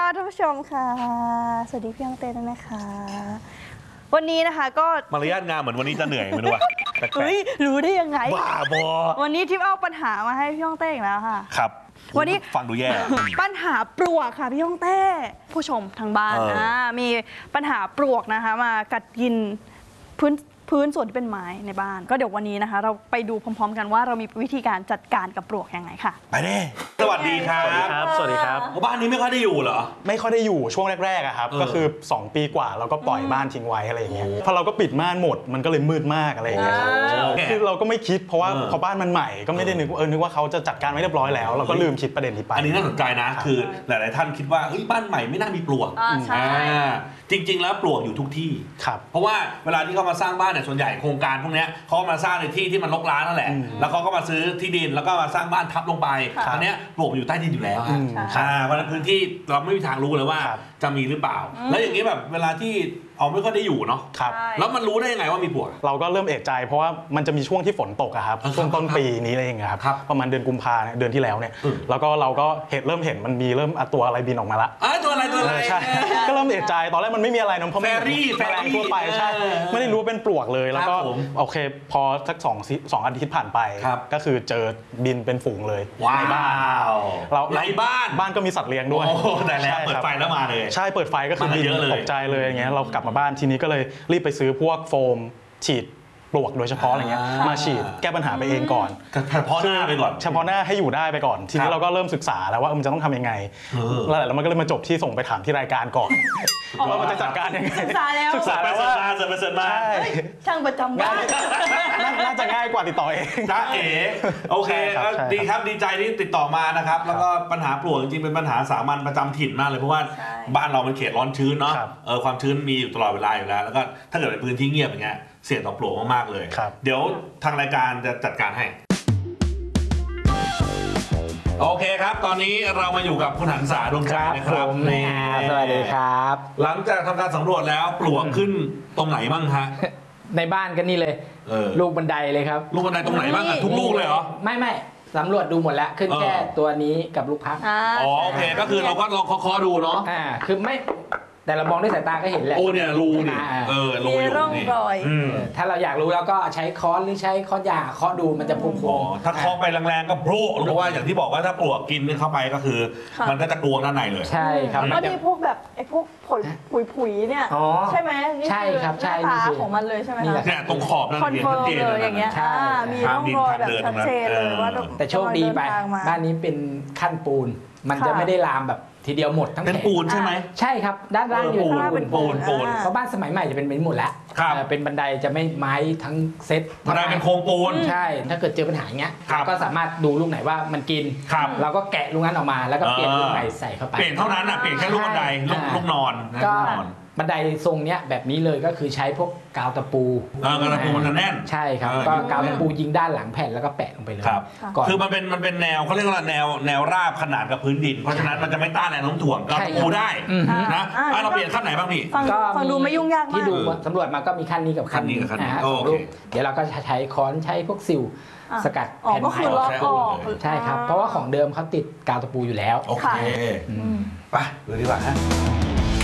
ท่านผู้ชมค่ะสวัสดีพี่ยองเต้ด้วยนะคะวันนี้นะคะก็มารยาทงามเหมือนวันนี้จะเหนื่อยไม่รู้ว่าเฮ้ยรู้ได้ยังไงบ้าบอวันนี้ทิพย์เอาปัญหามาให้พี่ยองเต้อีกแล้วค่ะครับวันนี้ฟังดูแย่ปัญหาปลวกค่ะพี่ยองเต้ผู้ชมทางบ้านมีปัญหาปลวกนะคะมากัดกินพื้นส่วนที่เป็นไม้ในบ้านก็เดี๋ยววันนี้นะคะเราไปดูพร้อมๆกันว่าเรามีวิธีการจัดการกับปลวกยังไงค่ะไปเด้สวัสดีครับสวัสดีครับบ้านนี้ไม่ค่อยได้อยู่เหรอไม่ค่อยได้อยู่ช่วงแรกๆครับก็คือ2 ปีกว่าเราก็ปล่อยบ้านทิ้งไว้อะไรอย่างเงี้ยพอเราก็ปิดม่านหมดมันก็เลยมืดมากอะไรอย่างเงี้ยครับคือเราก็ไม่คิดเพราะว่าพอบ้านมันใหม่ก็ไม่ได้นึกว่าเขาจะจัดการไม่เรียบร้อยแล้วเราก็ลืมคิดประเด็นนี้ไปอันนี้น่าสนใจนะคือหลายๆท่านคิดว่าบ้านใหม่ไม่น่ามีปลวกจริงๆแล้วปลวกอยู่ทุกที่เพราะว่าเวลาที่เขามาสร้างบ้านเนี่ยส่วนใหญ่โครงการพวกนี้เขามาสร้างในที่ที่มันรกร้างนั่นแหละแล้วเขาก็มาซื้อที่ดินแล้วก็มาสร้างบ้านทับลงไปอันนี้ปลวกอยู่ใต้ดินอยู่แล้วเพราะฉะนั้นพื้นที่เราไม่มีทางรู้เลยว่าจะมีหรือเปล่าแล้วอย่างนี้แบบเวลาที่เอาไม่ค่อยได้อยู่เนาะแล้วมันรู้ได้ยังไงว่ามีปลวกเราก็เริ่มเอะใจเพราะว่ามันจะมีช่วงที่ฝนตกครับช่วงต้นปีนี้เองครับประมาณเดือนกุมภาพันธ์เดือนที่แล้วเนี่ยแล้วก็เราก็เริ่มเห็นมันมีเริ่มตัวอะไรบินออกมาละตัวอะไรใช่ก็เริ่มเอะใจตอนแรกมันไม่มีอะไรนะเพราะแมลงทั่วไปใช่ไม่ได้รู้เป็นปลวกเลยแล้วก็โอเคพอสัก2 อาทิตย์ผ่านไปก็คือเจอบินเป็นฝูงเลยในบ้านในบ้านก็มีสัตว์เลี้ยงด้วยแต่แล้วเปิดไฟแล้วมาเลยใช่เปิดไฟก็คือบินตกใจเลยอย่างเงี้ยเรากลับมาบ้านทีนี้ก็เลยรีบไปซื้อพวกโฟมฉีดปลวกโดยเฉพาะอะไรเงี้ยมาฉีดแก้ปัญหาไปเองก่อนเฉพาะหน้าไปก่อนเฉพาะหน้าให้อยู่ได้ไปก่อนทีนี้เราก็เริ่มศึกษาแล้วว่ามันจะต้องทำยังไงแล้วมันก็เลยมาจบที่ส่งไปถามที่รายการก่อนว่ามันจะจัดการยังไงศึกษาแล้วว่าช่างประจำบ้านน่าจะง่ายกว่าติดต่อเองจ้าเอ๋โอเคดีครับดีใจที่ติดต่อมานะครับแล้วก็ปัญหาปลวกจริงๆเป็นปัญหาสามัญประจำถิ่นมากเลยเพราะว่าบ้านเรามันเขตร้อนชื้นเนาะความชื้นมีอยู่ตลอดเวลาอยู่แล้วแล้วก็ถ้าเกิดเป็นพื้นที่เงียบอย่างเงี้ยเสี่ยงต่อปลวกมากๆเลยเดี๋ยวทางรายการจะจัดการให้โอเคครับตอนนี้เรามาอยู่กับคุณหันษาดวงใจนะครับสวัสดีครับหลังจากทำการสำรวจแล้วปลวกขึ้นตรงไหนบ้างฮะในบ้านก็นี่เลยลูกบันไดเลยครับลูกบันไดตรงไหนบ้างทุกลูกเลยเหรอไม่สำรวจดูหมดแล้วขึ้นแค่ตัวนี้กับลูกพักโอเคก็คือเราก็ลองเคาะดูเนาะคือไม่แต่เรามองด้วยสายตาก็เห็นแหละโอ้เนี่ยรูนี่มีร่องรอยถ้าเราอยากรู้แล้วก็ใช้ค้อนหรือใช้ค้อนยาเคาะดูมันจะพุ่งถ้าเคาะไปแรงๆก็โผล่เพราะว่าอย่างที่บอกว่าถ้าปลวกกินเข้าไปก็คือมันก็จะกลวงด้านในเลยใช่ครับก็มีพวกแบบไอ้พวกผุยเนี่ยใช่ไหมใช่ครับใช่ของมันเลยใช่ไหมเนี่ยตรงขอบนั่นเองชัดเจนเลยอย่างเงี้ยมีร่องรอยแบบชัดเจนเลยว่าแต่โชคดีไปบ้านนี้เป็นขั้นปูนมันจะไม่ได้ลามแบบทีเดียวหมดทั้งเป็นปูนใช่ไหมใช่ครับด้านล่างอยู่เป็นปูนเพราะบ้านสมัยใหม่จะเป็นหมดแล้วเป็นบันไดจะไม่ไม้ทั้งเซ็ตบันไดเป็นโครงปูนใช่ถ้าเกิดเจอปัญหาอย่างเงี้ยก็สามารถดูลูกไหนว่ามันกินเราก็แกะลูกนั้นออกมาแล้วก็เปลี่ยนลูกใหม่ใส่เข้าไปเปลี่ยนเท่านั้นอ่ะเปลี่ยนแค่ลูกบันไดลูกนอนก็บันไดทรงเนี้ยแบบนี้เลยก็คือใช้พวกกาวตะปูกาวตะปูมันแน่นใช่ครับก็กาวตะปูยิงด้านหลังแผ่นแล้วก็แปะลงไปเลยคือมันเป็นแนวเขาเรียกว่าแนวราบขนาดกับพื้นดินเพราะฉะนั้นมันจะไม่ต้านแรงโน้มถ่วงกาวตะปูได้นะเราเปลี่ยนขั้นไหนบ้างพี่ฟังดูไม่ยุ่งยากมากที่ดูสำรวจมาก็มีขั้นนี้กับขั้นนี้เดี๋ยวเราก็ใช้ค้อนใช้พวกซิลสกัดแผ่นก็คือลอกออกใช่ครับเพราะว่าของเดิมเขาติดกาวตะปูอยู่แล้วโอเคไปดูดีกว่าฮะ